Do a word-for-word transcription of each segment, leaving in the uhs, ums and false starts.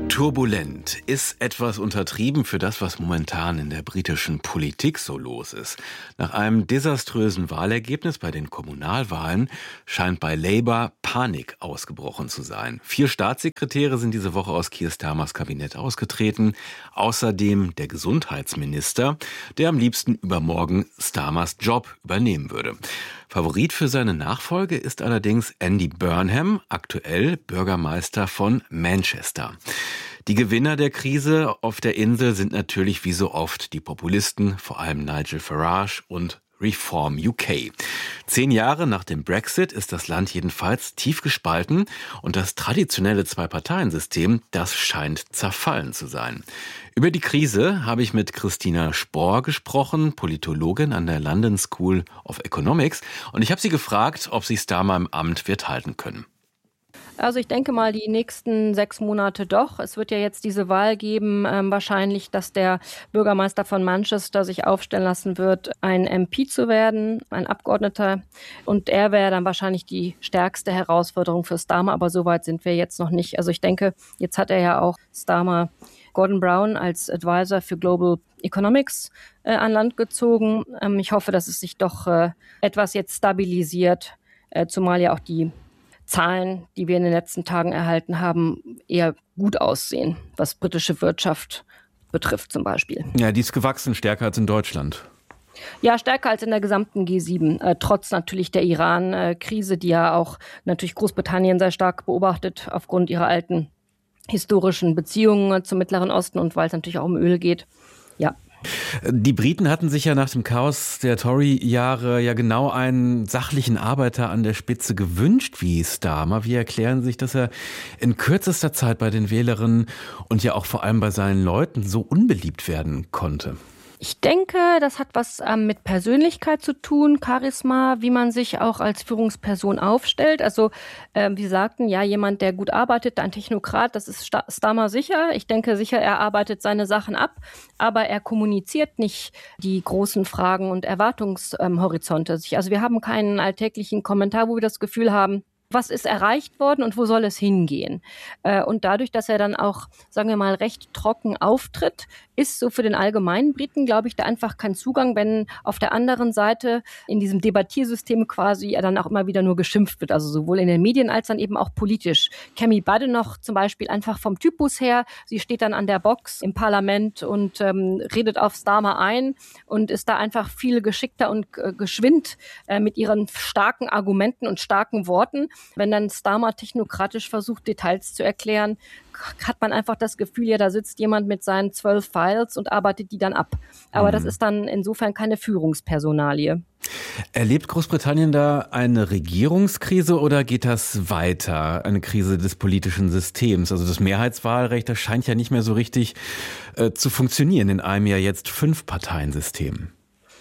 Turbulent ist etwas untertrieben für das, was momentan in der britischen Politik so los ist. Nach einem desaströsen Wahlergebnis bei den Kommunalwahlen scheint bei Labour Panik ausgebrochen zu sein. Vier Staatssekretäre sind diese Woche aus Keir Starmers Kabinett ausgetreten. Außerdem der Gesundheitsminister, der am liebsten übermorgen Starmers Job übernehmen würde. Favorit für seine Nachfolge ist allerdings Andy Burnham, aktuell Bürgermeister von Manchester. Die Gewinner der Krise auf der Insel sind natürlich wie so oft die Populisten, vor allem Nigel Farage und Reform U K. Zehn Jahre nach dem Brexit ist das Land jedenfalls tief gespalten und das traditionelle Zwei-Parteien-System, das scheint zerfallen zu sein. Über die Krise habe ich mit Christina Spohr gesprochen, Politologin an der London School of Economics, und ich habe sie gefragt, ob sie Starmer im Amt wird halten können. Also ich denke mal, die nächsten sechs Monate doch. Es wird ja jetzt diese Wahl geben, ähm, wahrscheinlich, dass der Bürgermeister von Manchester sich aufstellen lassen wird, ein M P zu werden, ein Abgeordneter. Und er wäre dann wahrscheinlich die stärkste Herausforderung für Starmer, aber so weit sind wir jetzt noch nicht. Also ich denke, jetzt hat er ja auch Starmer Gordon Brown als Advisor für Global Economics äh, an Land gezogen. Ähm, ich hoffe, dass es sich doch äh, etwas jetzt stabilisiert, äh, zumal ja auch die Zahlen, die wir in den letzten Tagen erhalten haben, eher gut aussehen, was britische Wirtschaft betrifft zum Beispiel. Ja, die ist gewachsen, stärker als in Deutschland. Ja, stärker als in der gesamten G sieben, äh, trotz natürlich der Iran-Krise, die ja auch natürlich Großbritannien sehr stark beobachtet, aufgrund ihrer alten historischen Beziehungen zum Mittleren Osten und weil es natürlich auch um Öl geht. Ja. Die Briten hatten sich ja nach dem Chaos der Tory-Jahre ja genau einen sachlichen Arbeiter an der Spitze gewünscht wie Starmer. Wie erklären Sie sich, dass er in kürzester Zeit bei den Wählerinnen und ja auch vor allem bei seinen Leuten so unbeliebt werden konnte? Ich denke, das hat was ähm, mit Persönlichkeit zu tun, Charisma, wie man sich auch als Führungsperson aufstellt. Also ähm, wie sagten, ja, jemand, der gut arbeitet, ein Technokrat, das ist Starmer sicher. Ich denke sicher, er arbeitet seine Sachen ab, aber er kommuniziert nicht die großen Fragen und Erwartungshorizonte. Also wir haben keinen alltäglichen Kommentar, wo wir das Gefühl haben, was ist erreicht worden und wo soll es hingehen? Und dadurch, dass er dann auch, sagen wir mal, recht trocken auftritt, ist so für den allgemeinen Briten, glaube ich, da einfach kein Zugang, wenn auf der anderen Seite in diesem Debattiersystem quasi er dann auch immer wieder nur geschimpft wird, also sowohl in den Medien als dann eben auch politisch. Kemi Badenoch zum Beispiel einfach vom Typus her, sie steht dann an der Box im Parlament und ähm, redet auf Starmer ein und ist da einfach viel geschickter und äh, geschwind äh, mit ihren starken Argumenten und starken Worten. Wenn dann Starmer technokratisch versucht, Details zu erklären, hat man einfach das Gefühl, ja, da sitzt jemand mit seinen zwölf Files und arbeitet die dann ab. Aber mhm. das ist dann insofern keine Führungspersonalie. Erlebt Großbritannien da eine Regierungskrise oder geht das weiter? Eine Krise des politischen Systems? Also das Mehrheitswahlrecht, das scheint ja nicht mehr so richtig äh, zu funktionieren in einem ja jetzt Fünf-Parteien-System.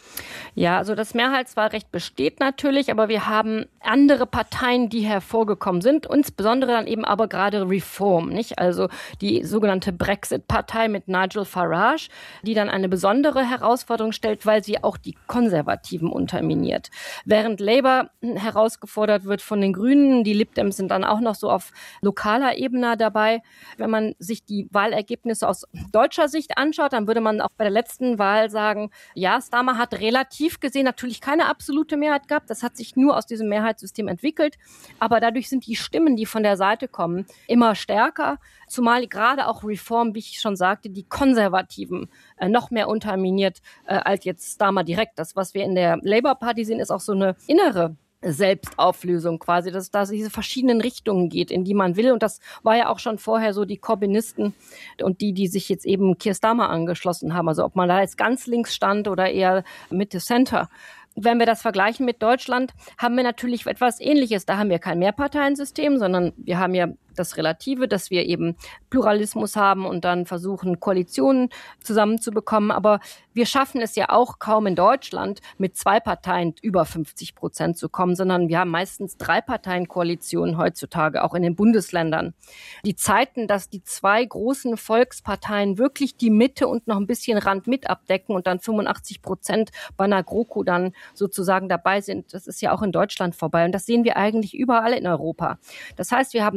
Ja, also das Mehrheitswahlrecht besteht natürlich, aber wir haben andere Parteien, die hervorgekommen sind, insbesondere dann eben aber gerade Reform, nicht? Also die sogenannte Brexit-Partei mit Nigel Farage, die dann eine besondere Herausforderung stellt, weil sie auch die Konservativen unterminiert. Während Labour herausgefordert wird von den Grünen, die Lib Dems sind dann auch noch so auf lokaler Ebene dabei. Wenn man sich die Wahlergebnisse aus deutscher Sicht anschaut, dann würde man auch bei der letzten Wahl sagen, ja, Starmer hat relativ gesehen natürlich keine absolute Mehrheit gehabt. Das hat sich nur aus diesem Mehrheitssystem entwickelt. Aber dadurch sind die Stimmen, die von der Seite kommen, immer stärker. Zumal gerade auch Reform, wie ich schon sagte, die Konservativen äh, noch mehr unterminiert äh, als jetzt Starmer direkt. Das, was wir in der Labour Party sehen, ist auch so eine innere Selbstauflösung quasi, dass es da diese verschiedenen Richtungen geht, in die man will. Und das war ja auch schon vorher so die Corbynisten und die, die sich jetzt eben Keir Starmer angeschlossen haben. Also ob man da jetzt ganz links stand oder eher Mitte Center. Wenn wir das vergleichen mit Deutschland, haben wir natürlich etwas Ähnliches. Da haben wir kein Mehrparteiensystem, sondern wir haben ja das Relative, dass wir eben Pluralismus haben und dann versuchen, Koalitionen zusammenzubekommen. Aber wir schaffen es ja auch kaum in Deutschland, mit zwei Parteien über fünfzig Prozent zu kommen, sondern wir haben meistens drei Parteien-Koalitionen heutzutage, auch in den Bundesländern. Die Zeiten, dass die zwei großen Volksparteien wirklich die Mitte und noch ein bisschen Rand mit abdecken und dann fünfundachtzig Prozent bei einer GroKo dann sozusagen dabei sind, das ist ja auch in Deutschland vorbei. Und das sehen wir eigentlich überall in Europa. Das heißt, wir haben Single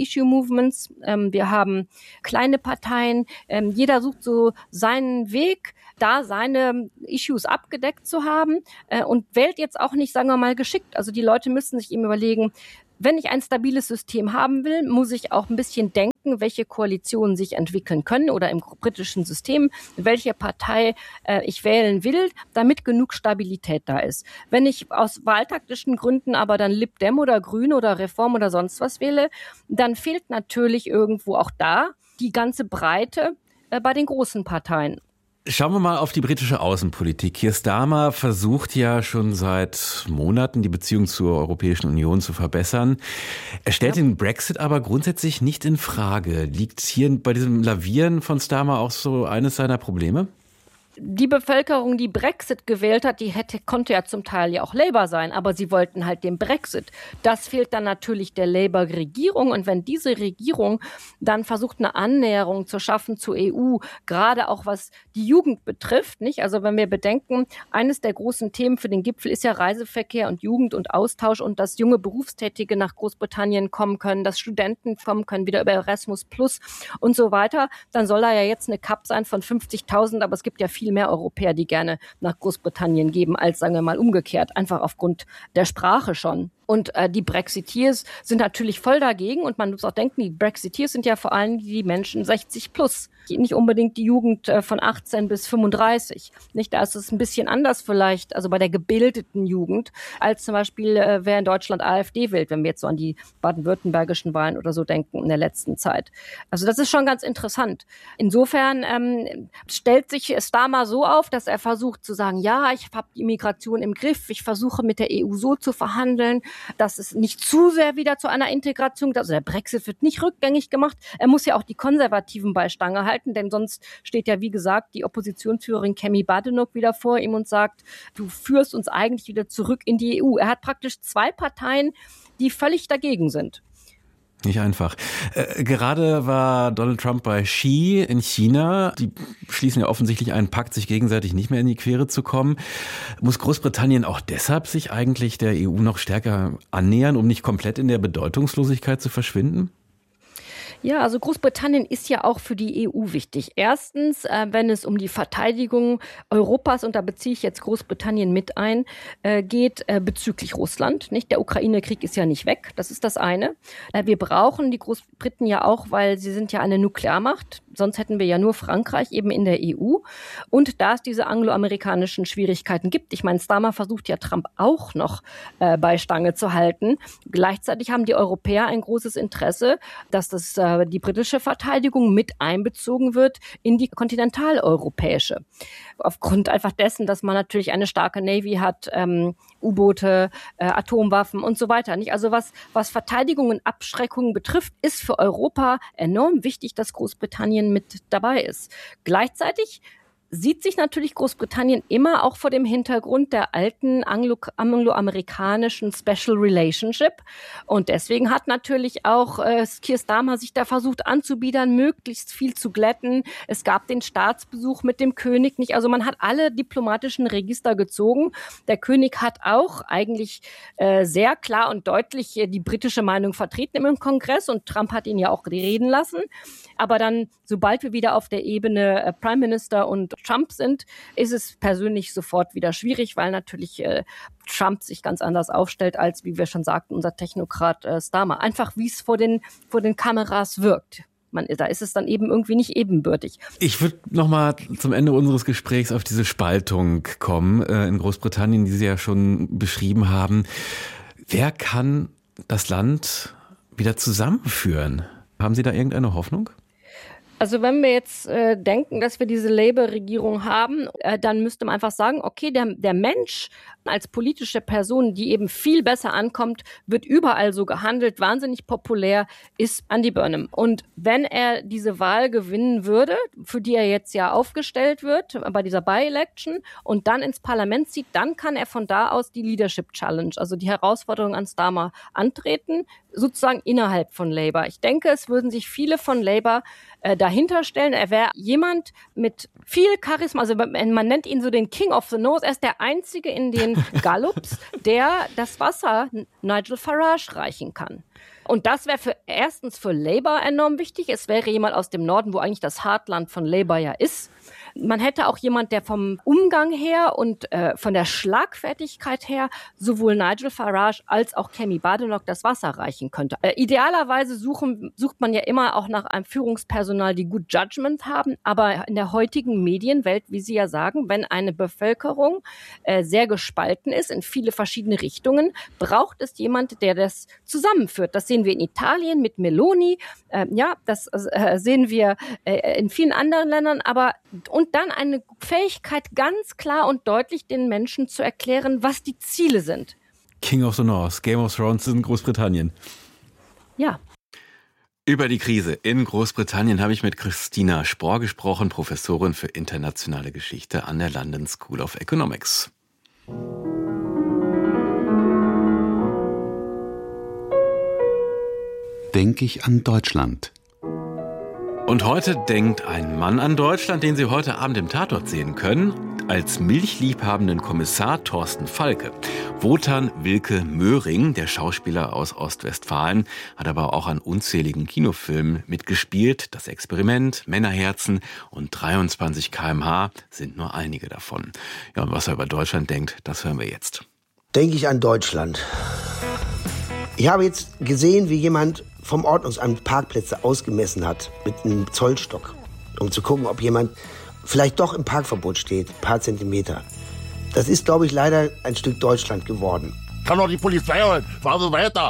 Single-Issue-Movements, ähm, wir haben kleine Parteien, ähm, jeder sucht so seinen Weg, da seine Issues abgedeckt zu haben äh, und wählt jetzt auch nicht, sagen wir mal, geschickt. Also die Leute müssen sich eben überlegen, wenn ich ein stabiles System haben will, muss ich auch ein bisschen denken, welche Koalitionen sich entwickeln können oder im britischen System, welche Partei äh, ich wählen will, damit genug Stabilität da ist. Wenn ich aus wahltaktischen Gründen aber dann Lib Dem oder Grün oder Reform oder sonst was wähle, dann fehlt natürlich irgendwo auch da die ganze Breite äh, bei den großen Parteien. Schauen wir mal auf die britische Außenpolitik. Keir Starmer versucht ja schon seit Monaten, die Beziehung zur Europäischen Union zu verbessern. Er stellt ja. den Brexit aber grundsätzlich nicht in Frage. Liegt hier bei diesem Lavieren von Starmer auch so eines seiner Probleme? Die Bevölkerung, die Brexit gewählt hat, die hätte, konnte ja zum Teil ja auch Labour sein, aber sie wollten halt den Brexit. Das fehlt dann natürlich der Labour-Regierung. Und wenn diese Regierung dann versucht, eine Annäherung zu schaffen zur E U, gerade auch was die Jugend betrifft, nicht? Also wenn wir bedenken, eines der großen Themen für den Gipfel ist ja Reiseverkehr und Jugend und Austausch und dass junge Berufstätige nach Großbritannien kommen können, dass Studenten kommen können, wieder über Erasmus Plus und so weiter, dann soll da ja jetzt eine Cap sein von fünfzigtausend, aber es gibt ja viele mehr Europäer, die gerne nach Großbritannien geben, als, sagen wir mal, umgekehrt, einfach aufgrund der Sprache schon. Und äh, die Brexiteers sind natürlich voll dagegen und man muss auch denken, die Brexiteers sind ja vor allem die Menschen sechzig plus, nicht unbedingt die Jugend äh, von achtzehn bis fünfunddreißig. Nicht? Da ist es ein bisschen anders vielleicht, also bei der gebildeten Jugend, als zum Beispiel, äh, wer in Deutschland AfD wählt, wenn wir jetzt so an die baden-württembergischen Wahlen oder so denken in der letzten Zeit. Also das ist schon ganz interessant. Insofern ähm, stellt sich Starmer so auf, dass er versucht zu sagen, ja, ich habe die Migration im Griff, ich versuche mit der E U so zu verhandeln, dass es nicht zu sehr wieder zu einer Integration, also der Brexit wird nicht rückgängig gemacht. Er muss ja auch die Konservativen bei Stange halten, denn sonst steht ja, wie gesagt, die Oppositionsführerin Kemi Badenoch wieder vor ihm und sagt, du führst uns eigentlich wieder zurück in die E U. Er hat praktisch zwei Parteien, die völlig dagegen sind. Nicht einfach. Äh, gerade war Donald Trump bei Xi in China. Die schließen ja offensichtlich einen Pakt, sich gegenseitig nicht mehr in die Quere zu kommen. Muss Großbritannien auch deshalb sich eigentlich der E U noch stärker annähern, um nicht komplett in der Bedeutungslosigkeit zu verschwinden? Ja, also Großbritannien ist ja auch für die E U wichtig. Erstens, äh, wenn es um die Verteidigung Europas, und da beziehe ich jetzt Großbritannien mit ein, äh, geht äh, bezüglich Russland. Nicht? Der Ukraine-Krieg ist ja nicht weg, das ist das eine. Äh, wir brauchen die Großbriten ja auch, weil sie sind ja eine Nuklearmacht. Sonst hätten wir ja nur Frankreich eben in der E U. Und da es diese angloamerikanischen Schwierigkeiten gibt, ich meine, Starmer versucht ja Trump auch noch äh, bei Stange zu halten. Gleichzeitig haben die Europäer ein großes Interesse, dass das, äh, die britische Verteidigung mit einbezogen wird in die kontinentaleuropäische. Aufgrund einfach dessen, dass man natürlich eine starke Navy hat, ähm, U-Boote, äh, Atomwaffen und so weiter. Nicht? Also was, was Verteidigung und Abschreckung betrifft, ist für Europa enorm wichtig, dass Großbritannien mit dabei ist. Gleichzeitig sieht sich natürlich Großbritannien immer auch vor dem Hintergrund der alten anglo- angloamerikanischen Special Relationship. Und deswegen hat natürlich auch äh, Keir Starmer sich da versucht anzubiedern, möglichst viel zu glätten. Es gab den Staatsbesuch mit dem König nicht. Also man hat alle diplomatischen Register gezogen. Der König hat auch eigentlich äh, sehr klar und deutlich äh, die britische Meinung vertreten im Kongress und Trump hat ihn ja auch reden lassen. Aber dann, sobald wir wieder auf der Ebene äh, Prime Minister und Trump sind, ist es persönlich sofort wieder schwierig, weil natürlich äh, Trump sich ganz anders aufstellt, als, wie wir schon sagten, unser Technokrat äh, Starmer. Einfach, wie es vor den, vor den Kameras wirkt. Man, da ist es dann eben irgendwie nicht ebenbürtig. Ich würde noch mal zum Ende unseres Gesprächs auf diese Spaltung kommen äh, in Großbritannien, die Sie ja schon beschrieben haben. Wer kann das Land wieder zusammenführen? Haben Sie da irgendeine Hoffnung? Also wenn wir jetzt äh, denken, dass wir diese Labour-Regierung haben, äh, dann müsste man einfach sagen, okay, der, der Mensch als politische Person, die eben viel besser ankommt, wird überall so gehandelt, wahnsinnig populär, ist Andy Burnham. Und wenn er diese Wahl gewinnen würde, für die er jetzt ja aufgestellt wird, bei dieser By-Election, und dann ins Parlament zieht, dann kann er von da aus die Leadership Challenge, also die Herausforderung an Starmer, antreten, sozusagen innerhalb von Labour. Ich denke, es würden sich viele von Labour äh, dahinter stellen. Er wäre jemand mit viel Charisma, also man nennt ihn so den King of the Nose. Er ist der Einzige in den Gallups, der das Wasser Nigel Farage reichen kann. Und das wäre für erstens für Labour enorm wichtig. Es wäre jemand aus dem Norden, wo eigentlich das Heartland von Labour ja ist. Man hätte auch jemand, der vom Umgang her und äh, von der Schlagfertigkeit her sowohl Nigel Farage als auch Kemi Badenoch das Wasser reichen könnte. Äh, idealerweise suchen, sucht man ja immer auch nach einem Führungspersonal, die gut Judgment haben. Aber in der heutigen Medienwelt, wie Sie ja sagen, wenn eine Bevölkerung äh, sehr gespalten ist in viele verschiedene Richtungen, braucht es jemand, der das zusammenführt. Das sehen wir in Italien mit Meloni. Äh, ja, das äh, sehen wir äh, in vielen anderen Ländern. Aber und dann eine Fähigkeit, ganz klar und deutlich den Menschen zu erklären, was die Ziele sind. King of the North, Game of Thrones in Großbritannien. Ja. Über die Krise in Großbritannien habe ich mit Christina Spohr gesprochen, Professorin für internationale Geschichte an der London School of Economics. Denke ich an Deutschland. Und heute denkt ein Mann an Deutschland, den Sie heute Abend im Tatort sehen können, als milchliebhabenden Kommissar Thorsten Falke. Wotan Wilke Möhring, der Schauspieler aus Ostwestfalen, hat aber auch an unzähligen Kinofilmen mitgespielt. Das Experiment, Männerherzen und dreiundzwanzig Kilometer pro Stunde sind nur einige davon. Ja, und was er über Deutschland denkt, das hören wir jetzt. Denke ich an Deutschland. Ich habe jetzt gesehen, wie jemand vom Ordnungsamt Parkplätze ausgemessen hat mit einem Zollstock, um zu gucken, ob jemand vielleicht doch im Parkverbot steht, ein paar Zentimeter. Das ist, glaube ich, leider ein Stück Deutschland geworden. Kann doch die Polizei holen, fahren Sie weiter.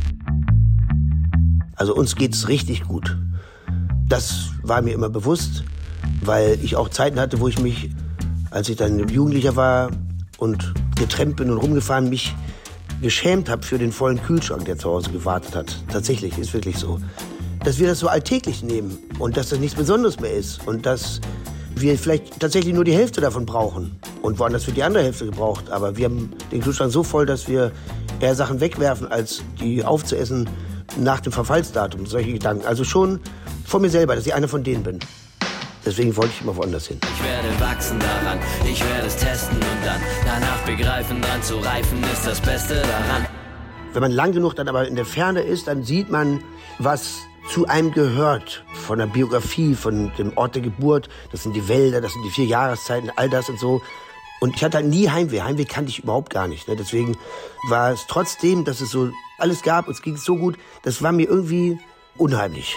Also uns geht's richtig gut. Das war mir immer bewusst, weil ich auch Zeiten hatte, wo ich mich, als ich dann Jugendlicher war und getrennt bin und rumgefahren, mich geschämt habe für den vollen Kühlschrank, der zu Hause gewartet hat. Tatsächlich, ist wirklich so. Dass wir das so alltäglich nehmen und dass das nichts Besonderes mehr ist und dass wir vielleicht tatsächlich nur die Hälfte davon brauchen und woanders wird die andere Hälfte gebraucht. Aber wir haben den Kühlschrank so voll, dass wir eher Sachen wegwerfen, als die aufzuessen nach dem Verfallsdatum. Solche Gedanken. Also schon von mir selber, dass ich einer von denen bin. Deswegen wollte ich immer woanders hin. Ich werde wachsen daran, ich werde es testen und dann danach begreifen, dran zu reifen ist das Beste daran. Wenn man lang genug dann aber in der Ferne ist, dann sieht man, was zu einem gehört. Von der Biografie, von dem Ort der Geburt. Das sind die Wälder, das sind die vier Jahreszeiten, all das und so. Und ich hatte halt nie Heimweh. Heimweh kannte ich überhaupt gar nicht. Ne? Deswegen war es trotzdem, dass es so alles gab, uns ging es so gut, das war mir irgendwie unheimlich.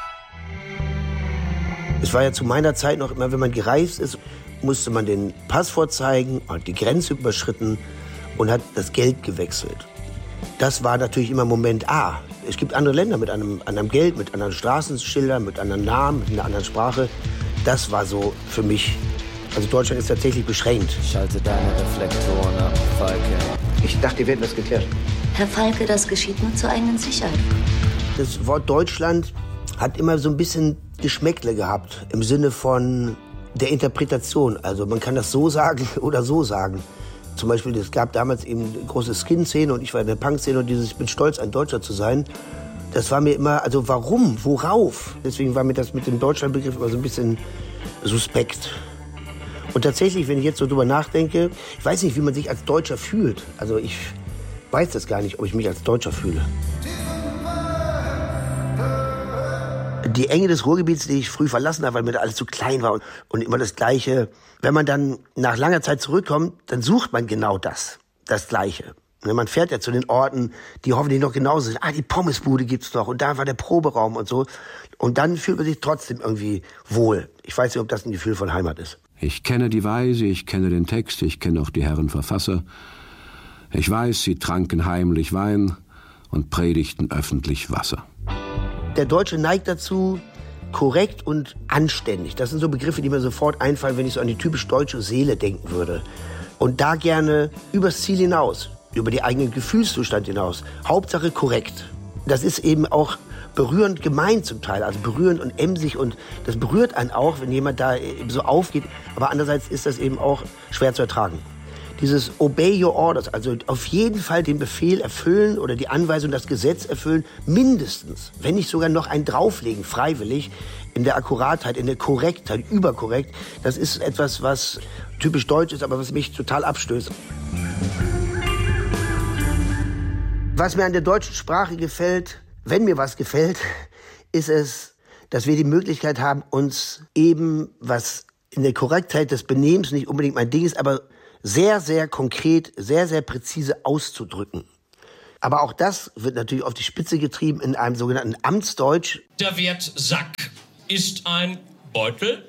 Es war ja zu meiner Zeit noch immer, wenn man gereist ist, musste man den Pass vorzeigen, hat die Grenze überschritten und hat das Geld gewechselt. Das war natürlich immer Moment A. Es gibt andere Länder mit einem anderen Geld, mit anderen Straßenschildern, mit anderen Namen, mit einer anderen Sprache. Das war so für mich. Also Deutschland ist tatsächlich beschränkt. Schalte deine Reflektoren ab, Falke. Ich dachte, wir hätten das geklärt. Herr Falke, das geschieht nur zur eigenen Sicherheit. Das Wort Deutschland hat immer so ein bisschen Geschmäckle gehabt, im Sinne von der Interpretation. Also man kann das so sagen oder so sagen. Zum Beispiel, es gab damals eben eine große Skin-Szene und ich war in der Punk-Szene und dieses, ich bin stolz, ein Deutscher zu sein. Das war mir immer, also warum, worauf? Deswegen war mir das mit dem Deutschlandbegriff immer so ein bisschen suspekt. Und tatsächlich, wenn ich jetzt so drüber nachdenke, ich weiß nicht, wie man sich als Deutscher fühlt. Also ich weiß das gar nicht, ob ich mich als Deutscher fühle. Die Enge des Ruhrgebiets, die ich früh verlassen habe, weil mir da alles zu klein war und, und immer das Gleiche. Wenn man dann nach langer Zeit zurückkommt, dann sucht man genau das, das Gleiche. Und man fährt ja zu den Orten, die hoffentlich noch genauso sind. Ah, die Pommesbude gibt's doch und da war der Proberaum und so. Und dann fühlt man sich trotzdem irgendwie wohl. Ich weiß nicht, ob das ein Gefühl von Heimat ist. Ich kenne die Weise, ich kenne den Text, ich kenne auch die Herren Verfasser. Ich weiß, sie tranken heimlich Wein und predigten öffentlich Wasser. Der Deutsche neigt dazu, korrekt und anständig. Das sind so Begriffe, die mir sofort einfallen, wenn ich so an die typisch deutsche Seele denken würde. Und da gerne übers Ziel hinaus, über die eigenen Gefühlszustand hinaus. Hauptsache korrekt. Das ist eben auch berührend gemeint zum Teil, also berührend und emsig und das berührt einen auch, wenn jemand da eben so aufgeht. Aber andererseits ist das eben auch schwer zu ertragen. Dieses Obey your orders, also auf jeden Fall den Befehl erfüllen oder die Anweisung, das Gesetz erfüllen, mindestens, wenn nicht sogar noch einen drauflegen, freiwillig, in der Akkuratheit, in der Korrektheit, überkorrekt. Das ist etwas, was typisch deutsch ist, aber was mich total abstößt. Was mir an der deutschen Sprache gefällt, Wenn mir was gefällt, ist es, dass wir die Möglichkeit haben, uns eben, was in der Korrektheit des Benehmens nicht unbedingt mein Ding ist, aber sehr, sehr konkret, sehr, sehr präzise auszudrücken. Aber auch das wird natürlich auf die Spitze getrieben in einem sogenannten Amtsdeutsch. Der Wert Sack ist ein Beutel,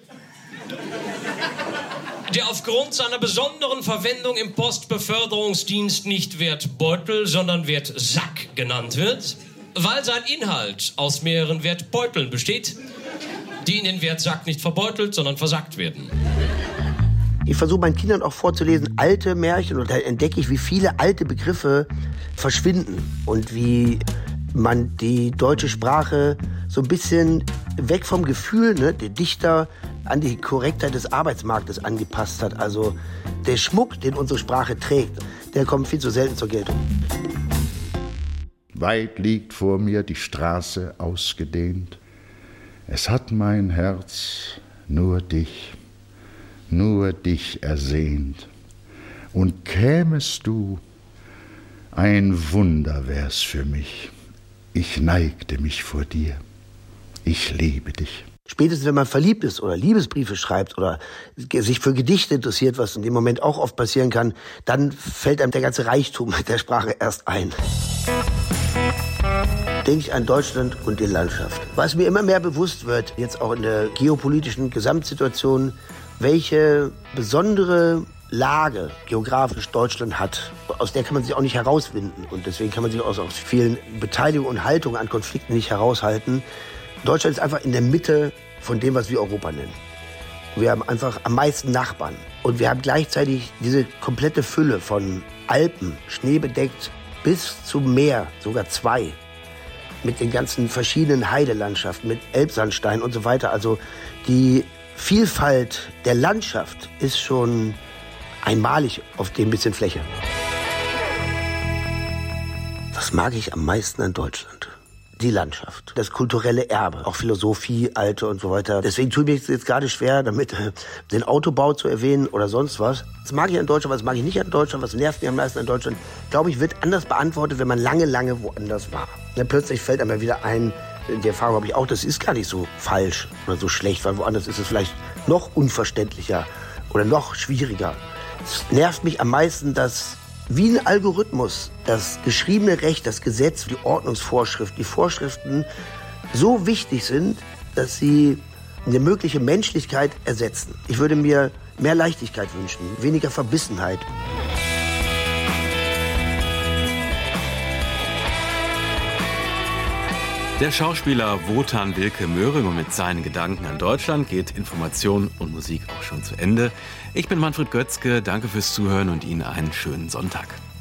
der aufgrund seiner besonderen Verwendung im Postbeförderungsdienst nicht Wertbeutel, sondern Wertsack genannt wird, weil sein Inhalt aus mehreren Wertbeuteln besteht, die in den Wertsack nicht verbeutelt, sondern versackt werden. Ich versuche meinen Kindern auch vorzulesen alte Märchen und da entdecke ich, wie viele alte Begriffe verschwinden und wie man die deutsche Sprache so ein bisschen weg vom Gefühl, ne, der Dichter an die Korrektheit des Arbeitsmarktes angepasst hat. Also der Schmuck, den unsere Sprache trägt, der kommt viel zu selten zur Geltung. Weit liegt vor mir die Straße ausgedehnt. Es hat mein Herz nur dich, nur dich ersehnt. Und kämest du, ein Wunder wär's für mich. Ich neigte mich vor dir. Ich liebe dich. Spätestens, wenn man verliebt ist oder Liebesbriefe schreibt oder sich für Gedichte interessiert, was in dem Moment auch oft passieren kann, dann fällt einem der ganze Reichtum der Sprache erst ein. Denke ich an Deutschland und die Landschaft. Was mir immer mehr bewusst wird, jetzt auch in der geopolitischen Gesamtsituation, welche besondere Lage geografisch Deutschland hat. Aus der kann man sich auch nicht herauswinden. Und deswegen kann man sich aus, aus vielen Beteiligungen und Haltungen an Konflikten nicht heraushalten. Deutschland ist einfach in der Mitte von dem, was wir Europa nennen. Wir haben einfach am meisten Nachbarn. Und wir haben gleichzeitig diese komplette Fülle von Alpen, schneebedeckt, bis zum Meer, sogar zwei. Mit den ganzen verschiedenen Heidelandschaften, mit Elbsandstein und so weiter. Also die Vielfalt der Landschaft ist schon einmalig auf dem bisschen Fläche. Was mag ich am meisten an Deutschland? Die Landschaft, das kulturelle Erbe, auch Philosophie, Alte und so weiter. Deswegen tue ich mir jetzt gerade schwer, damit äh, den Autobau zu erwähnen oder sonst was. Was mag ich an Deutschland, was mag ich nicht an Deutschland, was nervt mich am meisten an Deutschland? Glaube ich, wird anders beantwortet, wenn man lange, lange woanders war. Ja, plötzlich fällt einem wieder ein, die Erfahrung habe ich auch, das ist gar nicht so falsch oder so schlecht, weil woanders ist es vielleicht noch unverständlicher oder noch schwieriger. Es nervt mich am meisten, dass wie ein Algorithmus das geschriebene Recht, das Gesetz, die Ordnungsvorschrift, die Vorschriften so wichtig sind, dass sie eine mögliche Menschlichkeit ersetzen. Ich würde mir mehr Leichtigkeit wünschen, weniger Verbissenheit. Der Schauspieler Wotan Wilke Möhring und mit seinen Gedanken an Deutschland geht Information und Musik auch schon zu Ende. Ich bin Manfred Götzke, danke fürs Zuhören und Ihnen einen schönen Sonntag.